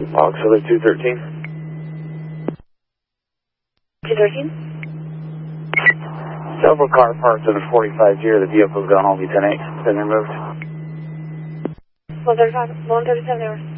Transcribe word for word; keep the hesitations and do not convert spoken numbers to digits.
Auxiliary two thirteen. two thirteen? Several car parts in a forty-five gear. The vehicle's gone, only ten eight. Been removed. one thirty-five, one thirty-seven hours.